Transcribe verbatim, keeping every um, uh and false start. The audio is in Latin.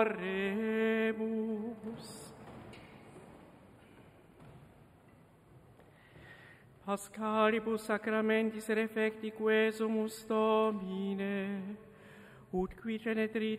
Oremus. Pascalibus sacramentis refecti quesumus Domine, ut qui genetrit